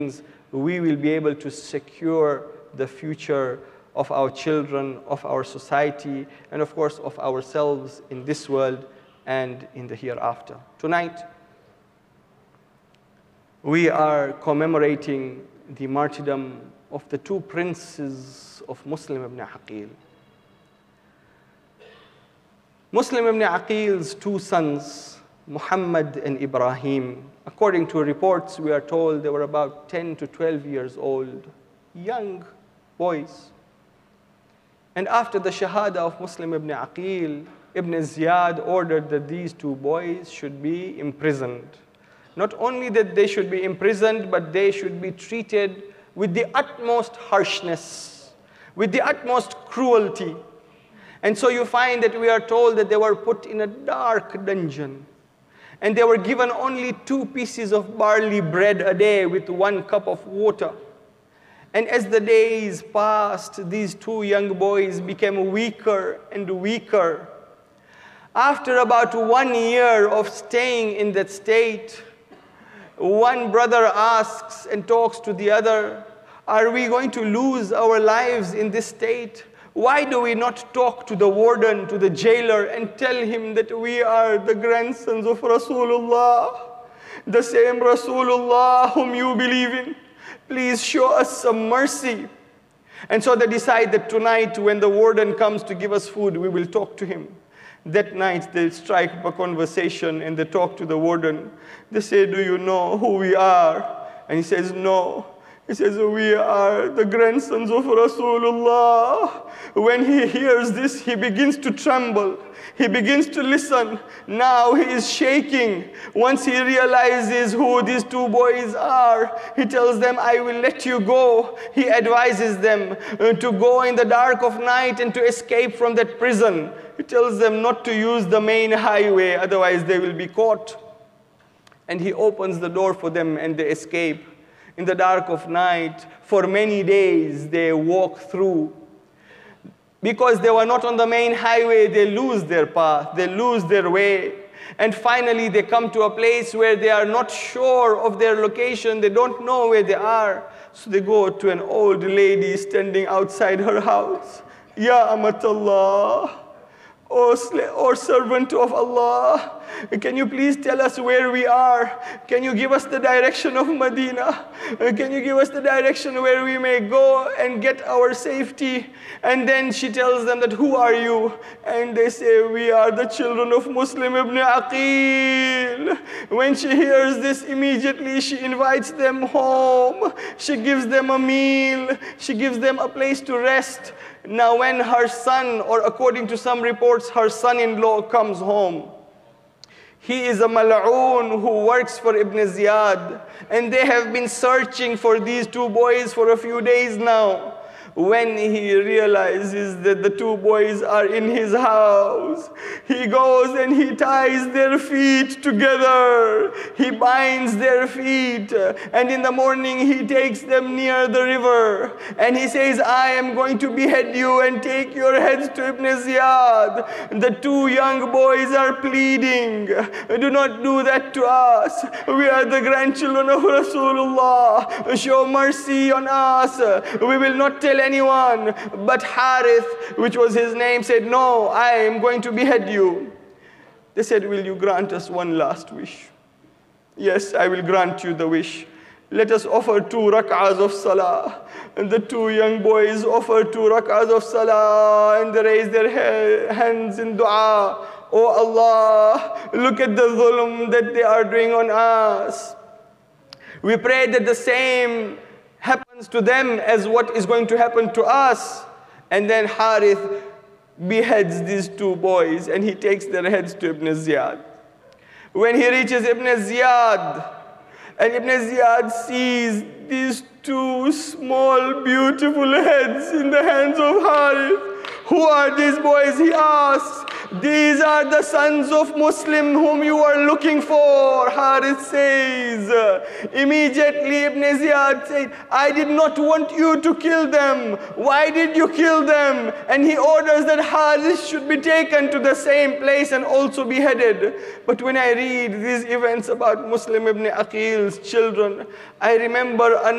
we will be able to secure the future of our children, of our society, and of course of ourselves in this world and in the hereafter. Tonight, we are commemorating the martyrdom of the two princes of Muslim ibn Aqil. Muslim ibn Aqil's two sons, Muhammad and Ibrahim, according to reports, we are told they were about 10 to 12 years old, young boys. And after the Shahada of Muslim ibn Aqil, Ibn Ziyad ordered that these two boys should be imprisoned. Not only that they should be imprisoned, but they should be treated with the utmost harshness, with the utmost cruelty. And so you find that we are told that they were put in a dark dungeon. And they were given only 2 pieces of barley bread a day with 1 cup of water. And as the days passed, these 2 young boys became weaker and weaker. After about 1 year of staying in that state, one brother asks and talks to the other, "Are we going to lose our lives in this state? Why do we not talk to the warden, to the jailer, and tell him that we are the grandsons of Rasulullah, the same Rasulullah whom you believe in? Please show us some mercy." And so they decide that tonight when the warden comes to give us food, we will talk to him. That night they strike up a conversation and they talk to the warden. They say, "Do you know who we are?" And he says, "No." He says, "We are the grandsons of Rasulullah." When he hears this, he begins to tremble. He begins to listen. Now he is shaking. Once he realizes who these 2 boys are, he tells them, "I will let you go." He advises them to go in the dark of night and to escape from that prison. He tells them not to use the main highway, otherwise they will be caught. And he opens the door for them and they escape. In the dark of night, for many days, they walk through. Because they were not on the main highway, they lose their path, they lose their way. And finally, they come to a place where they are not sure of their location, they don't know where they are. So they go to an old lady standing outside her house. "Ya Amatallah, O servant of Allah, can you please tell us where we are? Can you give us the direction of Medina? Can you give us the direction where we may go and get our safety?" And then she tells them that, "Who are you?" And they say, "We are the children of Muslim ibn Aqil." When she hears this, immediately she invites them home. She gives them a meal. She gives them a place to rest. Now when her son, or according to some reports, her son-in-law comes home, he is a mal'oon who works for Ibn Ziyad, and they have been searching for these 2 boys for a few days now. When he realizes that the 2 boys are in his house, he goes and he ties their feet together. He binds their feet, and in the morning he takes them near the river. And he says, "I am going to behead you and take your heads to Ibn Ziyad." The 2 young boys are pleading, "Do not do that to us. We are the grandchildren of Rasulullah. Show mercy on us. We will not tell anyone." But Harith, which was his name, said, "No, I am going to behead you." They said, "Will you grant us one last wish?" "Yes, I will grant you the wish. Let us offer 2 rak'ahs of salah." And the 2 young boys offer 2 rak'ahs of salah and they raise their hands in dua. "Oh Allah, look at the dhulm that they are doing on us. We pray that the same happens to them as what is going to happen to us." And then Harith beheads these 2 boys and he takes their heads to Ibn Ziyad. When he reaches Ibn Ziyad, and Ibn Ziyad sees these 2 small, beautiful heads in the hands of Harith, "Who are these boys?" he asks. "These are the sons of Muslim whom you are looking for," Harith says. Immediately Ibn Ziyad said, "I did not want you to kill them. Why did you kill them?" And he orders that Harith should be taken to the same place and also beheaded. But when I read these events about Muslim ibn Aqil's children, I remember